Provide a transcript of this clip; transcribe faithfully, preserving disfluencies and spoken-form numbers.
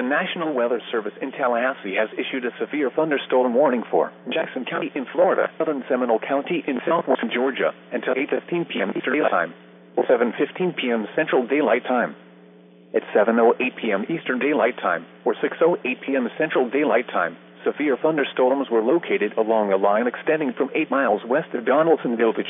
National Weather Service in Tallahassee has issued a severe thunderstorm warning for Jackson County in Florida, southern Seminole County in southwestern Georgia, until eight fifteen p.m. Eastern Daylight Time, or seven fifteen p.m. Central Daylight Time. At seven oh eight p.m. Eastern Daylight Time, or six oh eight p.m. Central Daylight Time, severe thunderstorms were located along a line extending from eight miles west of Donaldsonville to